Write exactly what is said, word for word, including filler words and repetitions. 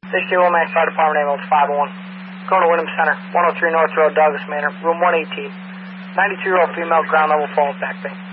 sixty Lomax Fire Department ambulance five oh one. Going to Wyndham Center, one oh three North Road, Douglas Manor, room one eighteen. ninety-two-year-old female, ground level falls back pain.